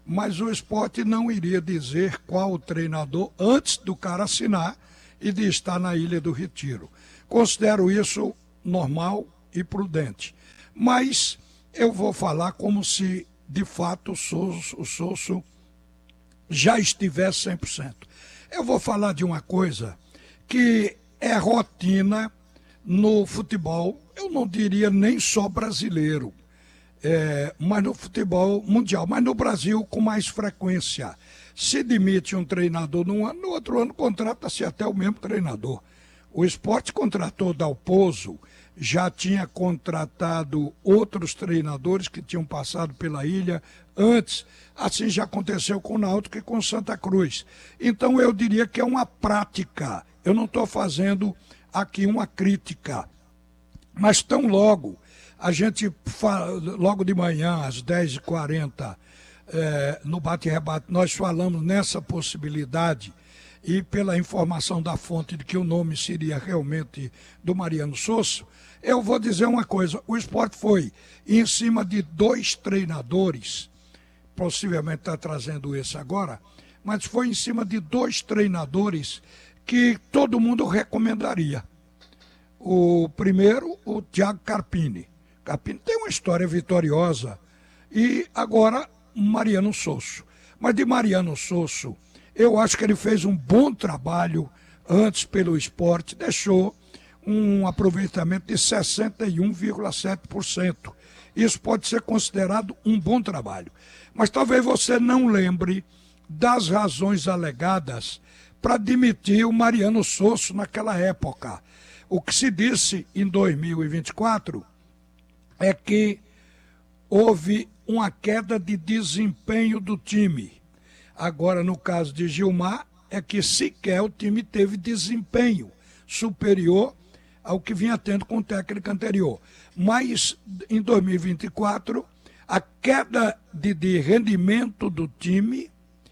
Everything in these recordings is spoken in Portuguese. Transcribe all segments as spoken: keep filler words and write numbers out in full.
mas o Sport não iria dizer qual o treinador antes do cara assinar e de estar na Ilha do Retiro. Considero isso normal e prudente. Mas eu vou falar como se, de fato, o Sosso, o Sosso já estivesse cem por cento. Eu vou falar de uma coisa que é rotina no futebol, eu não diria nem só brasileiro, é, mas no futebol mundial, mas no Brasil com mais frequência. Se demite um treinador num ano, no outro ano contrata-se até o mesmo treinador. O Sport contratou Dalpozo, já tinha contratado outros treinadores que tinham passado pela ilha antes. Assim já aconteceu com o Náutico e com Santa Cruz. Então eu diria que é uma prática. Eu não estou fazendo aqui uma crítica. Mas tão logo, a gente fala, logo de manhã, às dez e quarenta, é, no bate-rebate, nós falamos nessa possibilidade. E pela informação da fonte de que o nome seria realmente do Mariano Sosso, eu vou dizer uma coisa, o Sport foi em cima de dois treinadores, possivelmente está trazendo esse agora, mas foi em cima de dois treinadores que todo mundo recomendaria. O primeiro, o Thiago Carpini. Carpini tem uma história vitoriosa. E agora, Mariano Sosso. Mas de Mariano Sosso, eu acho que ele fez um bom trabalho antes pelo Sport, deixou um aproveitamento de sessenta e um vírgula sete por cento. Isso pode ser considerado um bom trabalho. Mas talvez você não lembre das razões alegadas para demitir o Mariano Sosso naquela época. O que se disse em dois mil e vinte e quatro é que houve uma queda de desempenho do time. Agora, no caso de Gilmar, é que sequer o time teve desempenho superior ao que vinha tendo com o técnico anterior. Mas, em dois mil e vinte e quatro, a queda de, de rendimento do time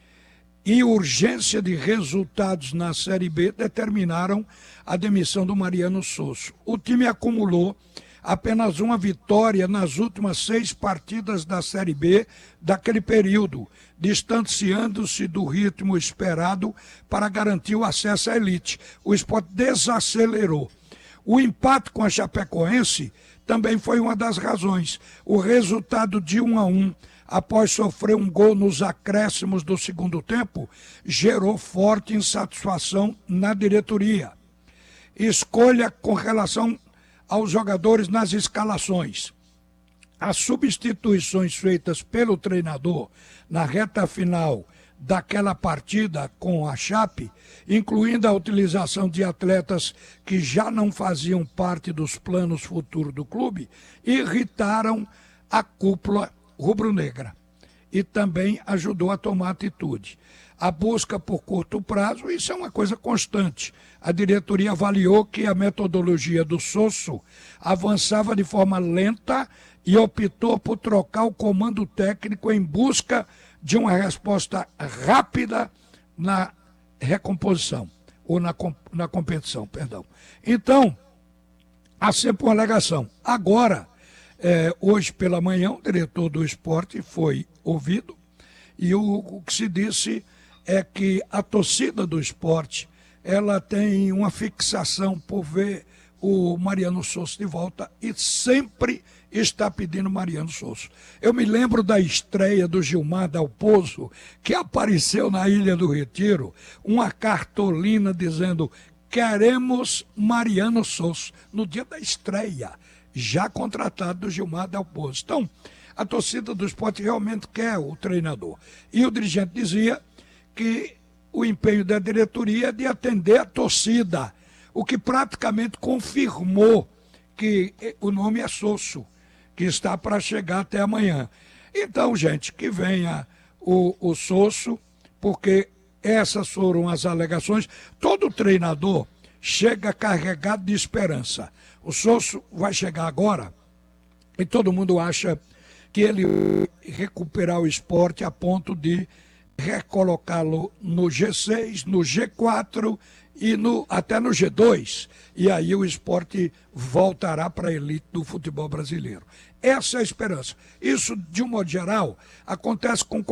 e urgência de resultados na Série B determinaram a demissão do Mariano Sosso. O time acumulou apenas uma vitória nas últimas seis partidas da Série B daquele período, distanciando-se do ritmo esperado para garantir o acesso à elite. O Sport desacelerou. O empate com a Chapecoense também foi uma das razões. O resultado de um a um, após sofrer um gol nos acréscimos do segundo tempo, gerou forte insatisfação na diretoria. Escolha com relação aos jogadores nas escalações. As substituições feitas pelo treinador na reta final daquela partida com a Chape, incluindo a utilização de atletas que já não faziam parte dos planos futuros do clube, irritaram a cúpula rubro-negra e também ajudou a tomar atitude. A busca por curto prazo, isso é uma coisa constante. A diretoria avaliou que a metodologia do Sosso avançava de forma lenta e optou por trocar o comando técnico em busca de uma resposta rápida na recomposição, ou na, na competição, perdão. Então, há sempre uma alegação. Agora, é, hoje pela manhã, o diretor do Sport foi ouvido e o, o que se disse é que a torcida do Sport, ela tem uma fixação por ver o Mariano Sosso de volta e sempre está pedindo Mariano Sosso. Eu me lembro da estreia do Gilmar Dalpozo, que apareceu na Ilha do Retiro, uma cartolina dizendo: queremos Mariano Sosso, no dia da estreia, já contratado do Gilmar Dalpozo. Então, a torcida do Sport realmente quer o treinador. E o dirigente dizia que o empenho da diretoria é de atender a torcida, o que praticamente confirmou que o nome é Sosso, que está para chegar até amanhã. Então, gente, que venha o, o Sosso, porque essas foram as alegações. Todo treinador chega carregado de esperança. O Sosso vai chegar agora e todo mundo acha que ele vai recuperar o Sport a ponto de recolocá-lo no G seis, no G quatro e no, até no G dois. E aí o Sport voltará para a elite do futebol brasileiro. Essa é a esperança. Isso, de um modo geral, acontece com